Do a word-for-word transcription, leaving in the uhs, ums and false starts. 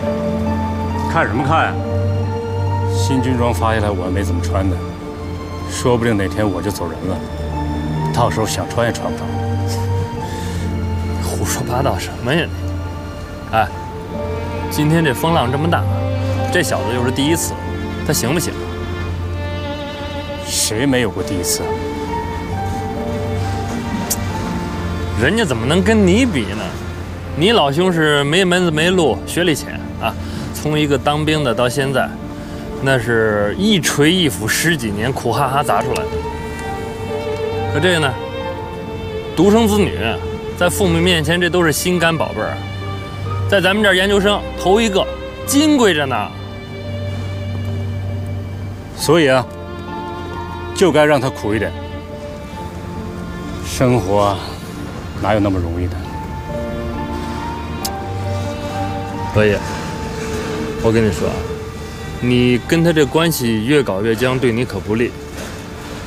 看什么看呀？新军装发下来，我还没怎么穿呢，说不定哪天我就走人了，到时候想穿也穿不着。 胡说八道什么呀你？哎，今天这风浪这么大，这小子又是第一次，他行不行？ 谁没有过第一次啊？ 人家怎么能跟你比呢？你老兄是没门子没路，学历浅啊，从一个当兵的到现在，那是一锤一斧十几年苦哈哈砸出来的。可这个呢，独生子女，在父母面前这都是心肝宝贝儿，在咱们这儿研究生头一个，金贵着呢。 所以啊，就该让他苦一点。生活哪有那么容易的？ 罗爷，我跟你说啊，你跟他这关系越搞越僵，对你可不利。